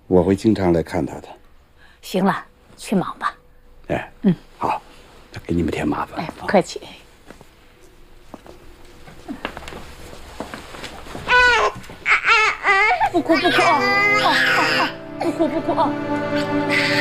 我会经常来看他的。 行了，去忙吧。 哎，好，那给你们添麻烦。 哎，不客气。不哭不哭啊！不哭不哭啊！